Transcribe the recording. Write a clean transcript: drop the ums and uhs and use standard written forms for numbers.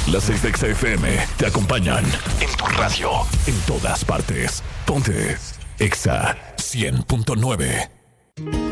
Las 6 de Exa FM te acompañan en tu radio, en todas partes. Ponte Exa 100.9.